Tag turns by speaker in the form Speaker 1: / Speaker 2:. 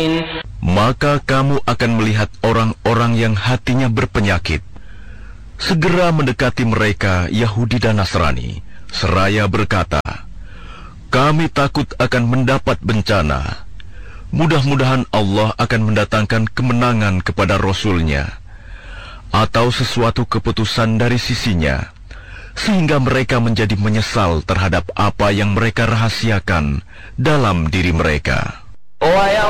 Speaker 1: Maka kamu akan melihat orang-orang yang hatinya berpenyakit segera mendekati mereka, Yahudi dan Nasrani, seraya berkata, kami takut akan mendapat bencana. Mudah-mudahan Allah akan mendatangkan kemenangan kepada Rasul-Nya, atau sesuatu keputusan dari sisinya, sehingga mereka menjadi menyesal terhadap apa yang mereka rahasiakan dalam diri mereka.